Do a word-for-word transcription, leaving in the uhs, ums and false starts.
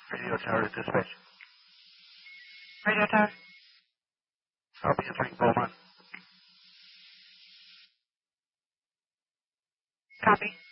Radio tower to dispatch. Radio tower. I'll be answering Beaumont. Copy.